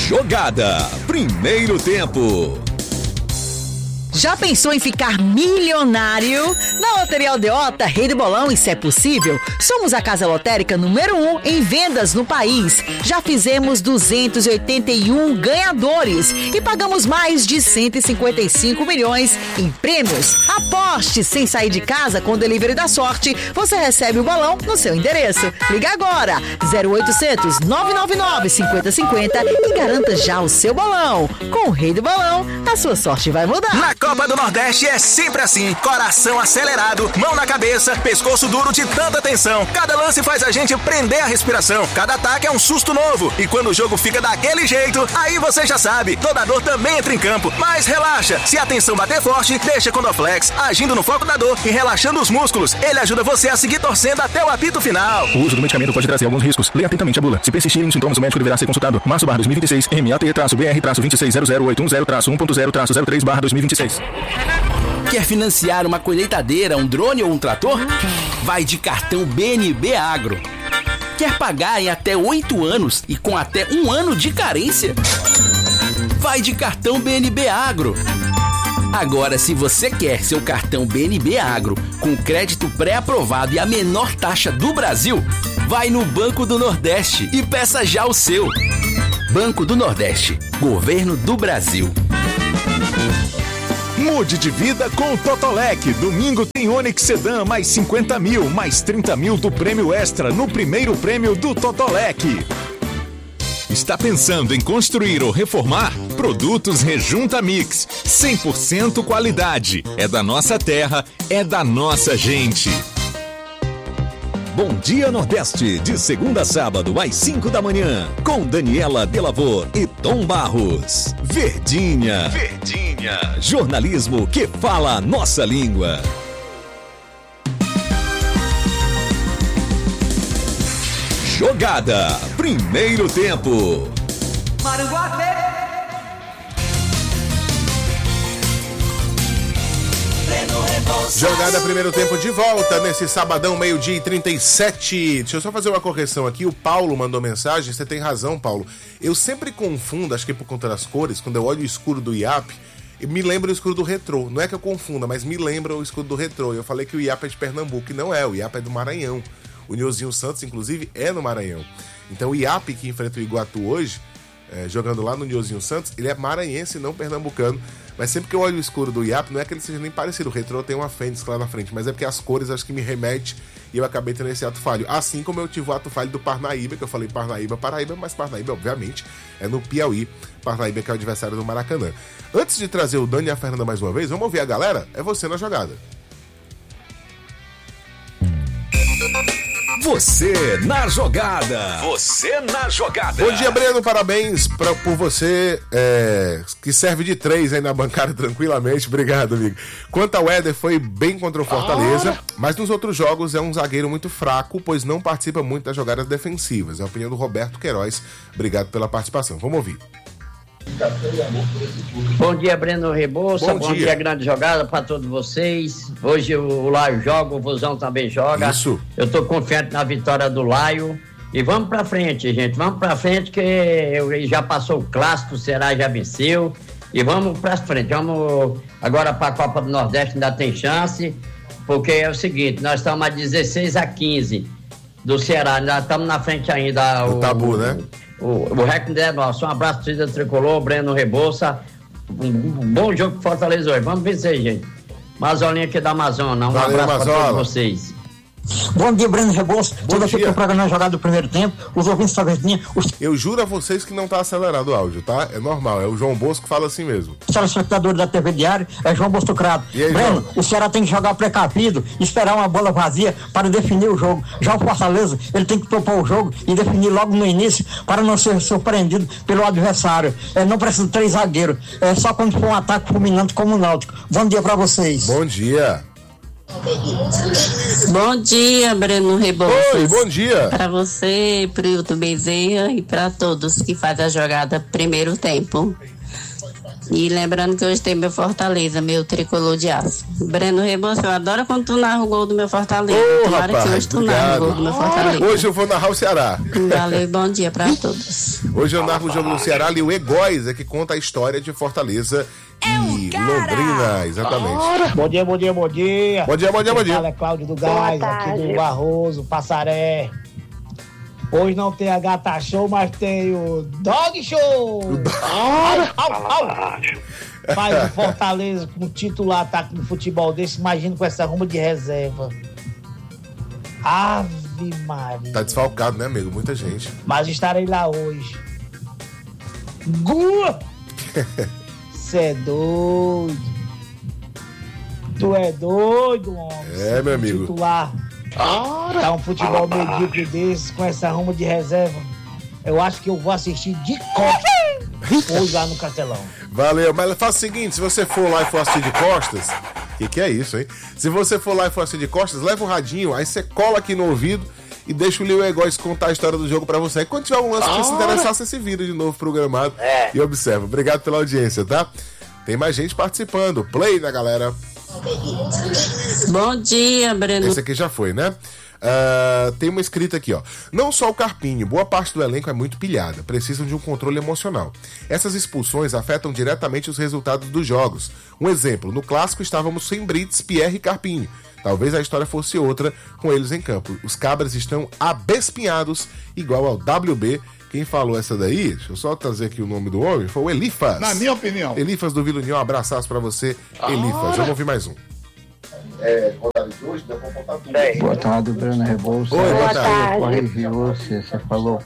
Jogada, primeiro tempo. Já pensou em ficar milionário? Na Loteria Aldeota, Rei do Bolão, e se é possível, somos a casa lotérica número 1 em vendas no país. Já fizemos 281 ganhadores e pagamos mais de 155 milhões em prêmios. Aposte sem sair de casa com o Delivery da Sorte. Você recebe o bolão no seu endereço. Liga agora, 0800 999 5050 e garanta já o seu bolão. Com o Rei do Bolão, a sua sorte vai mudar. Na Copa do Nordeste é sempre assim, coração acelerado, mão na cabeça, pescoço duro de tanta tensão. Cada lance faz a gente prender a respiração, cada ataque é um susto novo. E quando o jogo fica daquele jeito, aí você já sabe, toda dor também entra em campo. Mas relaxa, se a tensão bater forte, deixa com o Dorflex, agindo no foco da dor e relaxando os músculos. Ele ajuda você a seguir torcendo até o apito final. O uso do medicamento pode trazer alguns riscos. Leia atentamente a bula. Se persistirem sintomas, o médico deverá ser consultado. Março/2026, MAT-BR-2600810-1.0-03/2026. Quer financiar uma colheitadeira, um drone ou um trator? Vai de cartão BNB Agro. Quer pagar em até 8 anos e com até 1 ano de carência? Vai de cartão BNB Agro. Agora, se você quer seu cartão BNB Agro com crédito pré-aprovado e a menor taxa do Brasil, vai no Banco do Nordeste e peça já o seu. Banco do Nordeste, Governo do Brasil. Mude de vida com o Totolec. Domingo tem Onix Sedan mais 50 mil, mais 30 mil do prêmio extra no primeiro prêmio do Totolec. Está pensando em construir ou reformar? Produtos Rejunta Mix. 100% qualidade. É da nossa terra, é da nossa gente. Bom Dia Nordeste, de segunda a sábado às 5 da manhã, com Daniela Delavor e Tom Barros. Verdinha. Jornalismo que fala a nossa língua. Jogada, primeiro tempo. Jogada primeiro tempo de volta nesse sabadão, 12h37. Deixa eu só fazer uma correção aqui. O Paulo mandou mensagem. Você tem razão, Paulo. Eu sempre confundo, acho que por conta das cores, quando eu olho o escuro do IAP, me lembra o escuro do Retrô. Não é que eu confunda, mas me lembra o escuro do Retrô. Eu falei que o IAP é de Pernambuco, e não é. O IAP é do Maranhão. O Nilzinho Santos, inclusive, é no Maranhão. Então o IAP que enfrenta o Iguatu hoje, jogando lá no Nilzinho Santos, ele é maranhense e não pernambucano. Mas sempre que eu olho o escuro do IAP, não é que ele seja nem parecido. O Retrô tem uma Fênix lá na frente, mas é porque as cores acho que me remete e eu acabei tendo esse ato falho. Assim como eu tive o ato falho do Parnaíba, que eu falei Parnaíba, mas Parnaíba, obviamente, é no Piauí. Parnaíba que é o adversário do Maracanã. Antes de trazer o Dani e a Fernanda mais uma vez, vamos ouvir a galera? É você na jogada. Você na jogada. Você na jogada. Bom dia, Breno. Parabéns por você, que serve de 3 aí na bancada tranquilamente. Obrigado, amigo. Quanto ao Éder, foi bem contra o Fortaleza, mas nos outros jogos é um zagueiro muito fraco, pois não participa muito das jogadas defensivas. É a opinião do Roberto Queiroz. Obrigado pela participação. Vamos ouvir. Bom dia, Breno Rebouça. Bom dia, grande jogada para todos vocês. Hoje o Laio joga, o Vozão também joga. Isso. Eu tô confiante na vitória do Laio. E vamos pra frente, gente. Vamos pra frente, que já passou o clássico, o Ceará já venceu. E vamos pra frente. Vamos agora pra Copa do Nordeste, ainda tem chance. Porque é o seguinte, nós estamos a 16-15 do Ceará, ainda estamos na frente ainda. O tabu, né? O recorde é nosso. Um abraço, torcida tricolor, Breno Rebouça. Um bom jogo pro Fortaleza hoje. Vamos vencer, gente. Mazolinha aqui da Amazônia. Um abraço para todos vocês. Bom dia, Breno Rebouça. Toda aqui pro programa jogado do primeiro tempo. Os ouvintes da Verdinha. Eu juro a vocês que não tá acelerado o áudio, tá? É normal. É o João Bosco que fala assim mesmo. O telespectador da TV Diário é João Bosco Crato. Breno, o Ceará tem que jogar precavido, esperar uma bola vazia para definir o jogo. Já o Fortaleza, ele tem que propor o jogo e definir logo no início para não ser surpreendido pelo adversário. Não precisa de 3 zagueiros. É só quando for um ataque fulminante como o Náutico. Bom dia para vocês. Bom dia. Bom dia, Breno Rebouças. Oi, bom dia. Para você, pro Hilton Bezerra e para todos que fazem a jogada primeiro tempo. E lembrando que hoje tem meu Fortaleza, meu tricolor de aço. Breno Rebouça, eu adoro quando tu narra o gol do meu Fortaleza. Tomara que hoje tu narra o gol do meu Fortaleza. Hoje eu vou narrar o Ceará. Valeu e bom dia pra todos. Hoje eu narro o jogo do Ceará e o Egóis é que conta a história de Fortaleza e Londrina, exatamente. Bom dia. Bom dia. Fala, Cláudio do Gás, aqui do Barroso, Passaré. Hoje não tem a Gata Show, mas tem o Dog Show. Faz o Fortaleza com o titular ataque no futebol desse, imagina com essa ruma de reserva. Ave Maria. Tá desfalcado, né, amigo? Muita gente. Mas estarei lá hoje. Gua! Cê é doido. Tu é doido, homem. É, meu amigo. Titular. Tá um futebol medíocre desse, com essa ruma de reserva. Eu acho que eu vou assistir de costas hoje lá no Castelão. Valeu, mas faça o seguinte, se você for lá e for assistir de costas, que é isso, hein? Se você for lá e for assistir de costas, leva o radinho, aí você cola aqui no ouvido e deixa o Leo Egóis contar a história do jogo pra você. Aí quando tiver um lance que você se interessar, você se vira de novo programado e observa. Obrigado pela audiência, tá? Tem mais gente participando. Play da galera. Bom dia, Breno. Esse aqui já foi, né? Tem uma escrita aqui, ó. Não só o Carpinho, boa parte do elenco é muito pilhada. Precisam de um controle emocional. Essas expulsões afetam diretamente os resultados dos jogos. Um exemplo, no clássico estávamos sem Brits, Pierre e Carpinho. Talvez a história fosse outra com eles em campo. Os cabras estão abespinhados, igual ao WB. Quem falou essa daí, deixa eu só trazer aqui o nome do homem, foi o Elifas. Na minha opinião. Elifas do Vila União, um abraçaço pra você, Elifas. Vamos ouvir mais um. Boa tarde, Breno Rebouça. Oi, boa tarde. Corrigi você falou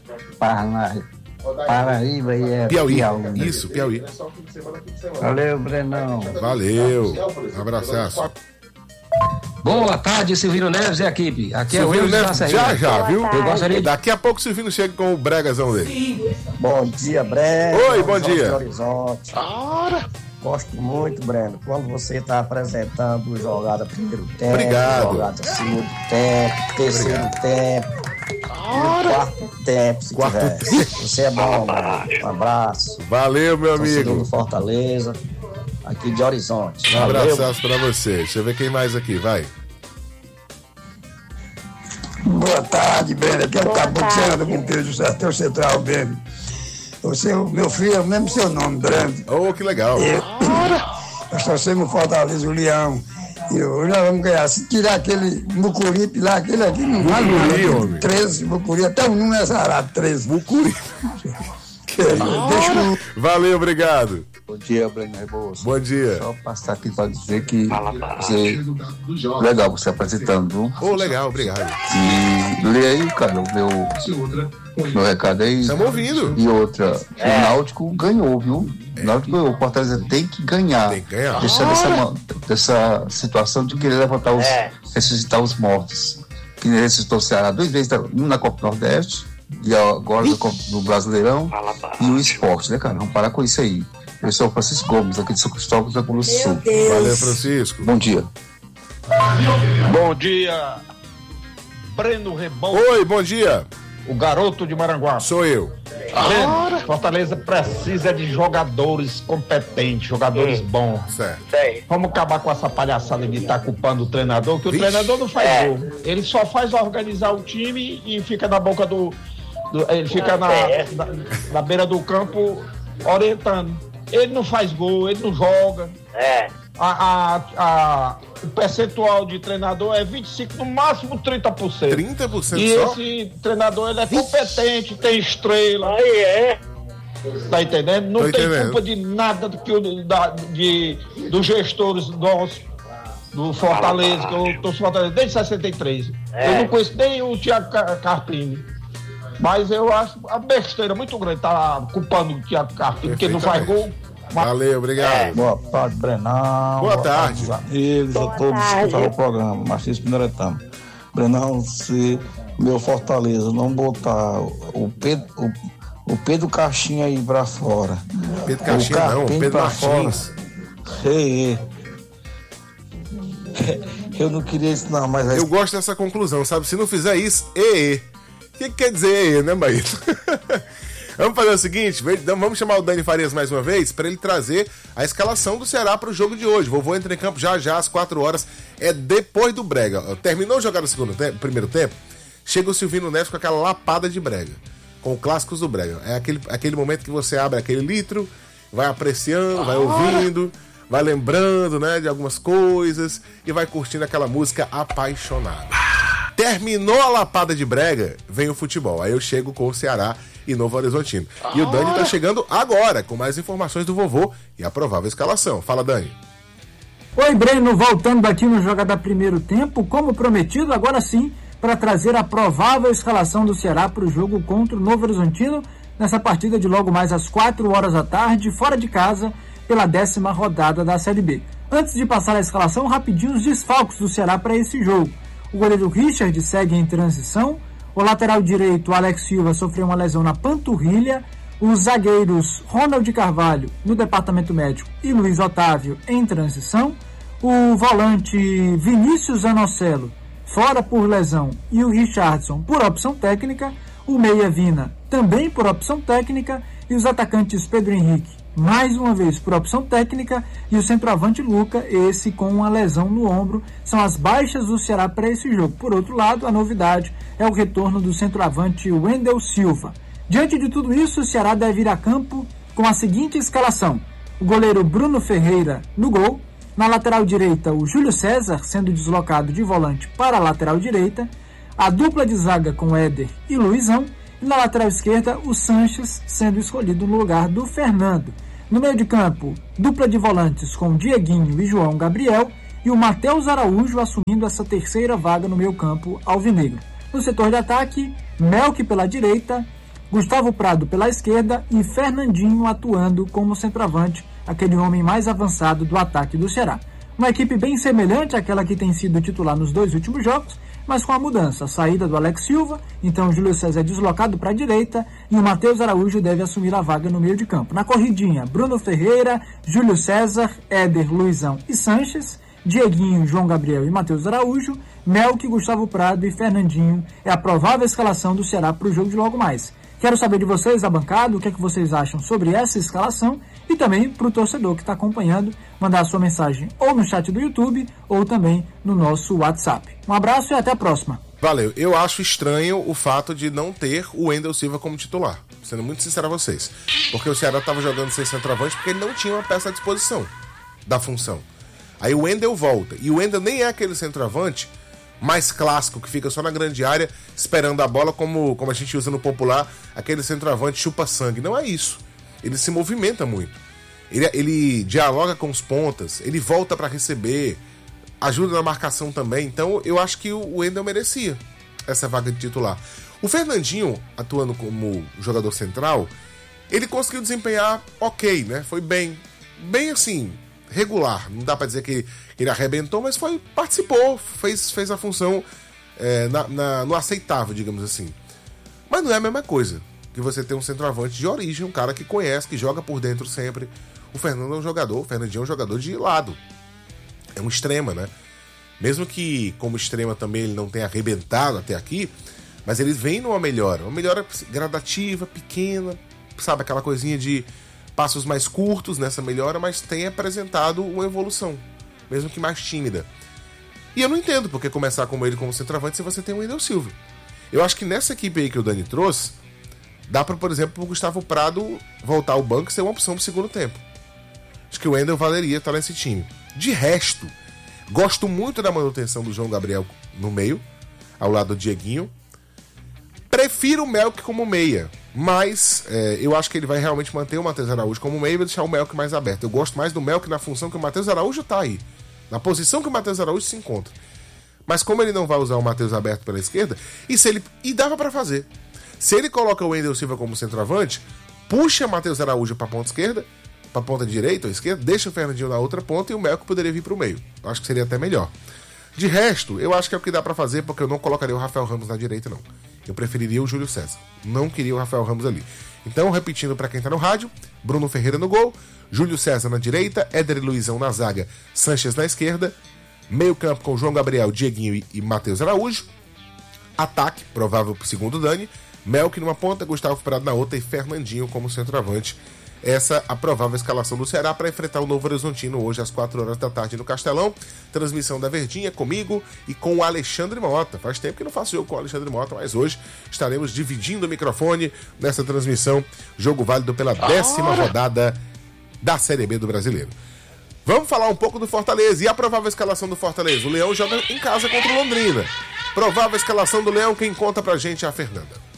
Paraíba e é Piauí. Né? Isso, Piauí. Valeu, Brenão. Valeu, um abraço. Boa tarde, Silvino Neves e equipe. Aqui é o Silvino Wilson Neves, da já, viu? Eu gostaria de... Daqui a pouco o Silvino chega com o bregazão dele. Bom dia, Breno. Oi, bom dia. Horizonte. Gosto muito, Breno, quando você está apresentando jogada primeiro tempo, jogada segundo tempo, terceiro tempo, quarto tempo, se tiver. Você é bom, Breno. Um abraço. Valeu, meu amigo. Do Fortaleza, aqui de Horizonte. Um abraço pra você. Deixa eu ver quem mais aqui, vai. Boa tarde, Breno. Aqui é o Caboclo com Pedro do Sertão Central, Breno. Você, meu filho, é o mesmo seu nome, Breno. Oh, que legal. Nós torcemos o Fortaleza, o Leão. E hoje nós vamos ganhar. Se tirar aquele Mucuripe lá, aquele aqui não vale nada. 13, Mucuri, até o número é sarado, 13. Mucuri. Valeu, obrigado. Bom dia, Breno Rebouça. Bom dia. Só passar aqui para dizer que você... legal você apresentando, viu? Legal, obrigado. E lê aí, cara, o meu recado aí. Estamos ouvindo. E outra, o Náutico ganhou, viu? O Náutico ganhou. O Fortaleza tem que ganhar. Tem que ganhar. Deixar dessa situação de querer levantar ressuscitar os mortos. Que ressuscitou o Ceará 2 vezes, um na Copa Nordeste e agora no Brasileirão e o esporte, né, cara? Vamos parar com isso aí. Eu sou o Francisco Gomes, aqui de São Cristóvão, da Cruz do Sul. Valeu, Francisco. Bom dia. Bom dia, Breno Rebouça. Oi, bom dia. O garoto de Maranguá. Sou eu. Breno, Fortaleza precisa de jogadores competentes, jogadores bons. Certo. Vamos acabar com essa palhaçada de estar culpando o treinador, que o treinador não faz gol. Ele só faz organizar o time e fica na boca ele fica na beira do campo orientando. Ele não faz gol, ele não joga. O percentual de treinador é 25%, no máximo 30%. 30% e só? Esse treinador, ele é competente, tem estrela. Tá entendendo? Não tem culpa de nada dos gestores nossos, do Fortaleza, que eu tô Fortaleza desde 63. Eu não conheço nem o Thiago Carpini. Mas eu acho a besteira muito grande tá culpando o Thiago Carpini, porque não faz gol. Valeu, obrigado. Boa tarde, Brenão. Boa tarde. Amigos, a todos que escutaram o programa. Marcelo Pinaretama. Brenão, se meu Fortaleza não botar o Pedro Caixinha aí pra fora. Pedro Caixinha não, Pedro Martins. Eu não queria isso não, mas... Eu gosto dessa conclusão, sabe? Se não fizer isso, O que quer dizer, né, Bahia? Vamos fazer o seguinte, vamos chamar o Dani Farias mais uma vez para ele trazer a escalação do Ceará para o jogo de hoje. Vovô entra em campo já às 4 horas, é depois do brega. Terminou de jogar no primeiro tempo, chega o Silvino Neves com aquela lapada de brega, com clássicos do brega. É aquele momento que você abre aquele litro, vai apreciando, vai ouvindo, vai lembrando, né, de algumas coisas e vai curtindo aquela música apaixonada. Terminou a lapada de brega, vem o futebol. Aí eu chego com o Ceará e Novo Horizontino. E o Dani tá chegando agora com mais informações do vovô e a provável escalação. Fala, Dani. Oi, Breno, voltando aqui no Jogada Primeiro Tempo, como prometido, agora sim, para trazer a provável escalação do Ceará para o jogo contra o Novo Horizontino, nessa partida de logo mais às 4 horas da tarde, fora de casa, pela 10ª rodada da Série B. Antes de passar a escalação, rapidinho os desfalques do Ceará para esse jogo. O goleiro Richard segue em transição, o lateral direito Alex Silva sofreu uma lesão na panturrilha, os zagueiros Ronald Carvalho no departamento médico e Luiz Otávio em transição, o volante Vinícius Anocelo fora por lesão e o Richardson por opção técnica, o meia Vina também por opção técnica e os atacantes Pedro Henrique mais uma vez por opção técnica e o centroavante Luca, esse com uma lesão no ombro, são as baixas do Ceará para esse jogo. Por outro lado, a novidade é o retorno do centroavante Wendel Silva. Diante de tudo isso, o Ceará deve ir a campo com a seguinte escalação: o goleiro Bruno Ferreira no gol, na lateral direita o Júlio César sendo deslocado de volante para a lateral direita, a dupla de zaga com Éder e Luizão, e na lateral esquerda o Sanches sendo escolhido no lugar do Fernando. No meio de campo, dupla de volantes com Dieguinho e João Gabriel e o Matheus Araújo assumindo essa terceira vaga no meio campo alvinegro. No setor de ataque, Melk pela direita, Gustavo Prado pela esquerda e Fernandinho atuando como centroavante, aquele homem mais avançado do ataque do Ceará. Uma equipe bem semelhante àquela que tem sido titular nos 2 últimos jogos, mas com a mudança, a saída do Alex Silva, então o Júlio César é deslocado para a direita e o Matheus Araújo deve assumir a vaga no meio de campo. Na corridinha, Bruno Ferreira, Júlio César, Éder, Luizão e Sanches, Dieguinho, João Gabriel e Matheus Araújo, Melk, Gustavo Prado e Fernandinho é a provável escalação do Ceará para o jogo de logo mais. Quero saber de vocês, da bancada, o que é que vocês acham sobre essa escalação e também para o torcedor que está acompanhando, mandar a sua mensagem ou no chat do YouTube ou também no nosso WhatsApp. Um abraço e até a próxima. Valeu. Eu acho estranho o fato de não ter o Wendel Silva como titular, sendo muito sincero a vocês, porque o Ceará estava jogando sem centroavante porque ele não tinha uma peça à disposição da função. Aí o Wendel volta, e o Wendel nem é aquele centroavante mais clássico, que fica só na grande área, esperando a bola, como a gente usa no popular, aquele centroavante chupa-sangue. Não é isso. Ele se movimenta muito. Ele dialoga com os pontas, ele volta para receber, ajuda na marcação também. Então, eu acho que o Wendel merecia essa vaga de titular. O Fernandinho, atuando como jogador central, ele conseguiu desempenhar ok, né? Foi bem assim, regular. Não dá pra dizer que ele arrebentou, mas participou, fez a função no aceitável, digamos assim. Mas não é a mesma coisa que você ter um centroavante de origem, um cara que conhece, que joga por dentro sempre. O Fernandinho é um jogador de lado. É um extrema, né? Mesmo que como extrema também ele não tenha arrebentado até aqui, mas ele vem numa melhora. Uma melhora gradativa, pequena, sabe? Aquela coisinha de passos mais curtos nessa melhora, mas tem apresentado uma evolução, mesmo que mais tímida. E eu não entendo porque começar com ele como centroavante se você tem o Wendel Silva. Eu acho que nessa equipe aí que o Dani trouxe, dá para, por exemplo, o Gustavo Prado voltar ao banco e ser uma opção pro segundo tempo. Acho que o Wendel valeria estar nesse time. De resto, gosto muito da manutenção do João Gabriel no meio, ao lado do Dieguinho. Prefiro o Melk como meia, mas eu acho que ele vai realmente manter o Matheus Araújo como meia e vai deixar o Melk mais aberto. Eu gosto mais do Melk na função que o Matheus Araújo tá aí, na posição que o Matheus Araújo se encontra. Mas como ele não vai usar o Matheus aberto pela esquerda, e dava pra fazer. Se ele coloca o Wendel Silva como centroavante, puxa o Matheus Araújo pra ponta esquerda, pra ponta direita ou esquerda, deixa o Fernandinho na outra ponta e o Melk poderia vir pro meio. Eu acho que seria até melhor. De resto, eu acho que é o que dá pra fazer, porque eu não colocaria o Rafael Ramos na direita, não. Eu preferiria o Júlio César. Não queria o Rafael Ramos ali. Então, repetindo pra quem tá no rádio, Bruno Ferreira no gol, Júlio César na direita, Éder e Luizão na zaga, Sanches na esquerda, meio campo com João Gabriel, Dieguinho e Matheus Araújo, ataque, provável pro segundo Dani, Melk numa ponta, Gustavo Prado na outra e Fernandinho como centroavante. Essa a provável escalação do Ceará para enfrentar o Novo Horizontino hoje às 4 horas da tarde no Castelão. Transmissão da Verdinha comigo e com o Alexandre Mota. Faz tempo que não faço jogo com o Alexandre Mota, mas hoje estaremos dividindo o microfone nessa transmissão. Jogo válido pela 10ª rodada da Série B do Brasileiro. Vamos falar um pouco do Fortaleza e a provável escalação do Fortaleza. O Leão joga em casa contra o Londrina. Provável escalação do Leão, quem conta pra gente é a Fernanda.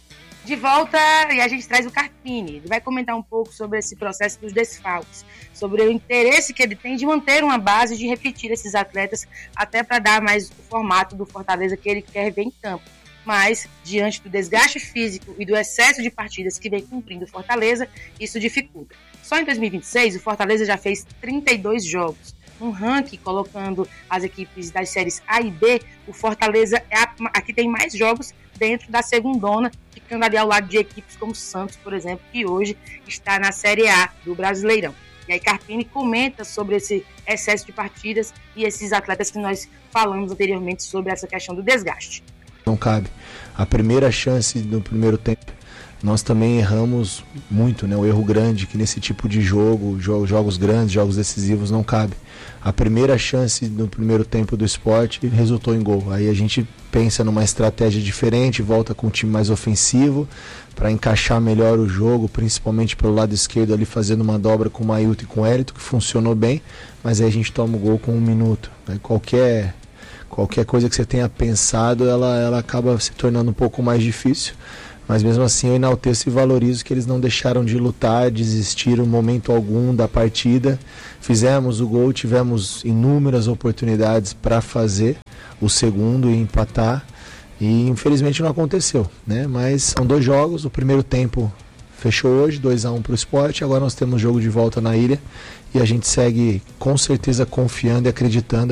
De volta, e a gente traz o Carpini. Ele vai comentar um pouco sobre esse processo dos desfalques, sobre o interesse que ele tem de manter uma base e de repetir esses atletas, até para dar mais o formato do Fortaleza que ele quer ver em campo. Mas, diante do desgaste físico e do excesso de partidas que vem cumprindo o Fortaleza, isso dificulta. Só em 2026, o Fortaleza já fez 32 jogos. Um ranking colocando as equipes das séries A e B, o Fortaleza é a que tem mais jogos dentro da segundona, ficando ali ao lado de equipes como o Santos, por exemplo, que hoje está na Série A do Brasileirão. E aí Carpini comenta sobre esse excesso de partidas e esses atletas que nós falamos anteriormente sobre essa questão do desgaste. Não cabe. A primeira chance no primeiro tempo, nós também erramos muito, né? O erro grande que nesse tipo de jogo, jogos grandes, jogos decisivos, não cabe. A primeira chance no primeiro tempo do Sport resultou em gol. Aí a gente pensa numa estratégia diferente, volta com um time mais ofensivo para encaixar melhor o jogo, principalmente pelo lado esquerdo ali fazendo uma dobra com o Mailton e com o Hélito, que funcionou bem, mas aí a gente toma o gol com 1 minuto. Aí qualquer coisa que você tenha pensado, ela acaba se tornando um pouco mais difícil. Mas mesmo assim eu enalteço e valorizo que eles não deixaram de lutar, desistir em momento algum da partida. Fizemos o gol, tivemos inúmeras oportunidades para fazer o segundo e empatar. E infelizmente não aconteceu, né? Mas são 2 jogos, o primeiro tempo fechou hoje, 2-1 para o Sport. Agora nós temos jogo de volta na ilha e a gente segue com certeza confiando e acreditando.